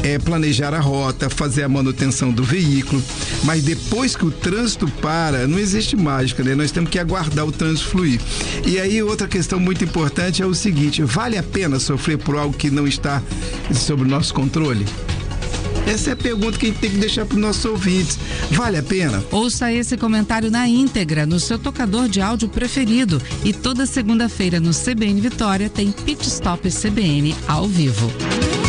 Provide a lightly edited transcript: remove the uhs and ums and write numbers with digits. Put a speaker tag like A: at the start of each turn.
A: planejar a rota, fazer a manutenção do veículo, mas depois que o trânsito para, não existe mágica, né? Nós temos que aguardar o trânsito fluir. E aí outra questão muito importante é o seguinte: vale a pena sofrer por algo que não está sob o nosso controle? Essa é a pergunta que a gente tem que deixar para os nossos ouvintes. Vale a pena?
B: Ouça esse comentário na íntegra no seu tocador de áudio preferido. E toda segunda-feira no CBN Vitória tem Pit Stop CBN ao vivo.